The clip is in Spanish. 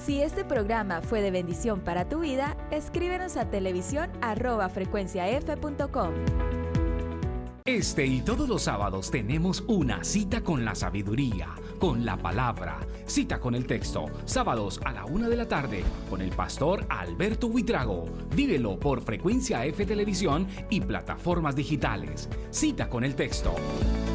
Si este programa fue de bendición para tu vida, escríbenos a televisión@frecuenciaf.com. Este y todos los sábados tenemos una cita con la sabiduría, con la palabra, cita con el texto, sábados a la 1 de la tarde, con el pastor Alberto Buitrago. Vívelo por Frecuencia F Televisión y plataformas digitales. Cita con el texto.